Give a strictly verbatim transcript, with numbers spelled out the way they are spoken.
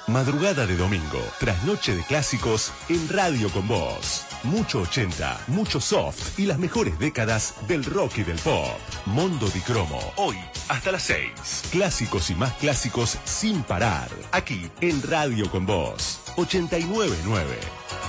Madrugada de domingo, trasnoche de clásicos en Radio con Vos. Mucho ochenta, mucho soft y las mejores décadas del rock y del pop. Mondo di Cromo, hoy hasta las seis. Clásicos y más clásicos sin parar. Aquí en Radio con Vos, ochenta y nueve punto nueve.